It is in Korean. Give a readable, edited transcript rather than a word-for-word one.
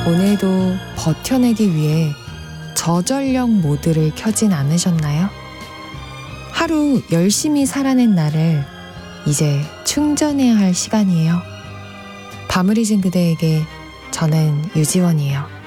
오늘도 버텨내기 위해 저전력 모드를 켜진 않으셨나요? 하루 열심히 살아낸 나를 이제 충전해야 할 시간이에요. 밤을 잊은 그대에게 저는 유지원이에요.